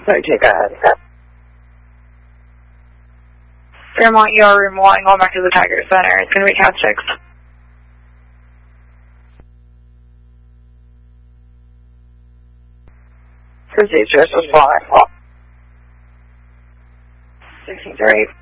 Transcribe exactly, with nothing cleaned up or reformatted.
Okay, go ahead. Fairmont, you are room one, going back to the Tiger Center. It's going to be Cat six. Proceed, just respond. sixteen three.